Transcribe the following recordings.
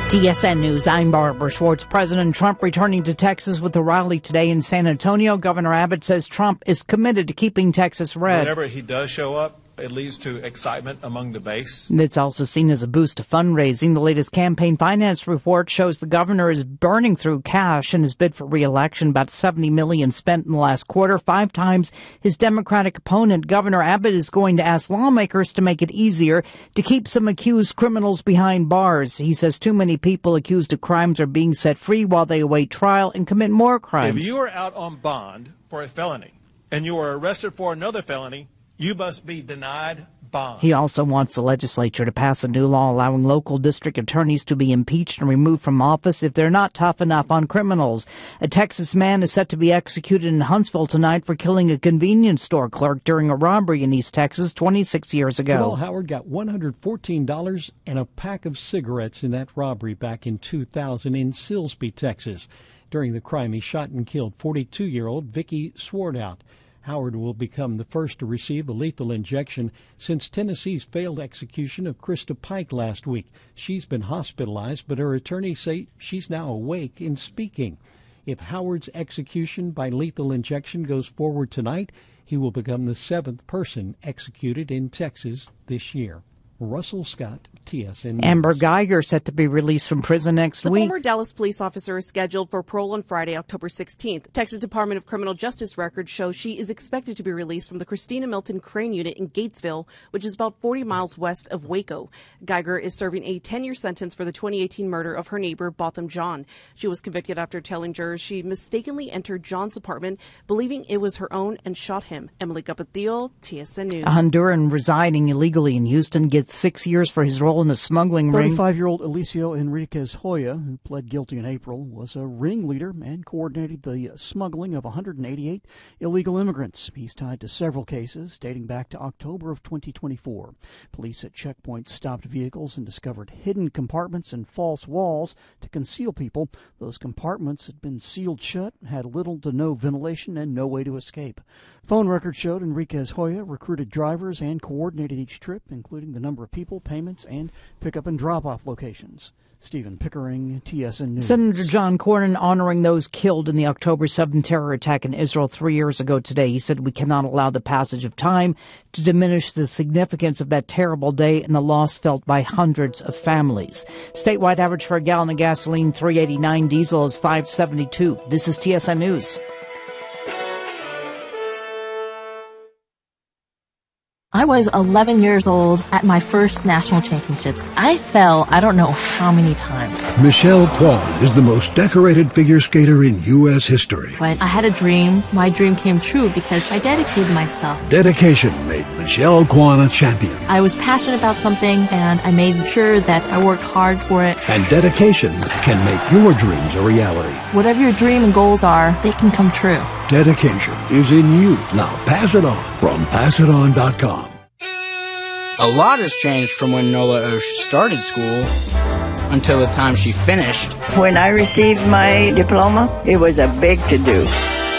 TSN News, I'm Barbara Schwartz. President Trump returning to Texas with a rally today in San Antonio. Governor Abbott says Trump is committed to keeping Texas red. Whenever he does show up, it leads to excitement among the base. It's also seen as a boost to fundraising. The latest campaign finance report shows the governor is burning through cash in his bid for re-election. About $70 million spent in the last quarter, 5 times his Democratic opponent. Governor Abbott is going to ask lawmakers to make it easier to keep some accused criminals behind bars. He says too many people accused of crimes are being set free while they await trial and commit more crimes. If you are out on bond for a felony and you are arrested for another felony, you must be denied bond. He also wants the legislature to pass a new law allowing local district attorneys to be impeached and removed from office if they're not tough enough on criminals. A Texas man is set to be executed in Huntsville tonight for killing a convenience store clerk during a robbery in East Texas 26 years ago. Jamal Howard got $114 and a pack of cigarettes in that robbery back in 2000 in Silsbee, Texas. During the crime, he shot and killed 42-year-old Vicky Swartout. Howard will become the first to receive a lethal injection since Tennessee's failed execution of Krista Pike last week. She's been hospitalized, but her attorneys say she's now awake and speaking. If Howard's execution by lethal injection goes forward tonight, he will become the 7th person executed in Texas this year. Russell Scott, TSN News. Amber Geiger set to be released from prison next week. The former Dallas police officer is scheduled for parole on Friday, October 16th. Texas Department of Criminal Justice records show she is expected to be released from the Christina Milton Crane Unit in Gatesville, which is about 40 miles west of Waco. Geiger is serving a 10-year sentence for the 2018 murder of her neighbor, Botham John. She was convicted after telling jurors she mistakenly entered John's apartment, believing it was her own, and shot him. Emily Capetillo, TSN News. A Honduran residing illegally in Houston gets 6 years for his role in a smuggling ring. 35-year-old Eliseo Enriquez Hoya, who pled guilty in April, was a ringleader and coordinated the smuggling of 188 illegal immigrants. He's tied to several cases dating back to October of 2024. Police at checkpoints stopped vehicles and discovered hidden compartments and false walls to conceal people. Those compartments had been sealed shut, had little to no ventilation, and no way to escape. Phone records showed Enriquez Hoya recruited drivers and coordinated each trip, including the number of people, payments, and pickup and drop-off locations. Stephen Pickering, TSN News. Senator John Cornyn honoring those killed in the October 7th terror attack in Israel 3 years ago today. He said we cannot allow the passage of time to diminish the significance of that terrible day and the loss felt by hundreds of families. Statewide average for a gallon of gasoline, $3.89. Diesel is $5.72. This is TSN News. I was 11 years old at my first national championships. I fell I don't know how many times. Michelle Kwan is the most decorated figure skater in U.S. history. But I had a dream. My dream came true because I dedicated myself. Dedication made Michelle Kwan a champion. I was passionate about something, and I made sure that I worked hard for it. And dedication can make your dreams a reality. Whatever your dream and goals are, they can come true. Dedication is in you. Now pass it on from passiton.com. A lot has changed from when Nola Osh started school until the time she finished. When I received my diploma, it was a big to-do.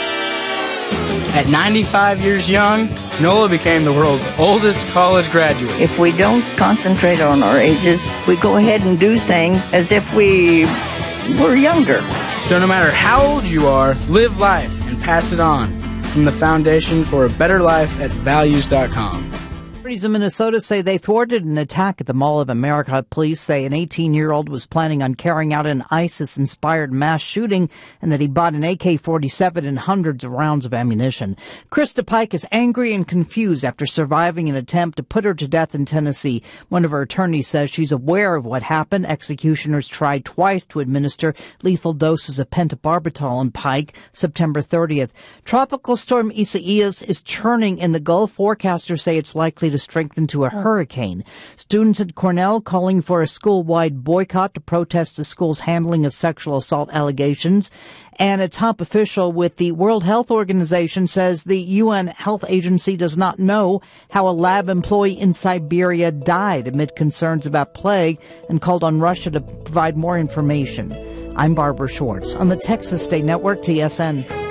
At 95 years young, Nola became the world's oldest college graduate. If we don't concentrate on our ages, we go ahead and do things as if we were younger. So no matter how old you are, live life and pass it on. From the Foundation for a Better Life at Values.com. Authorities in Minnesota say they thwarted an attack at the Mall of America. Police say an 18-year-old was planning on carrying out an ISIS-inspired mass shooting and that he bought an AK-47 and hundreds of rounds of ammunition. Krista Pike is angry and confused after surviving an attempt to put her to death in Tennessee. One of her attorneys says she's aware of what happened. Executioners tried twice to administer lethal doses of pentobarbital on Pike September 30th. Tropical storm Isaias is churning in the Gulf. Forecasters say it's likely to strengthen to a hurricane. Students at Cornell calling for a school-wide boycott to protest the school's handling of sexual assault allegations. And a top official with the World Health Organization says the UN Health Agency does not know how a lab employee in Siberia died amid concerns about plague and called on Russia to provide more information. I'm Barbara Schwartz on the Texas State Network, TSN.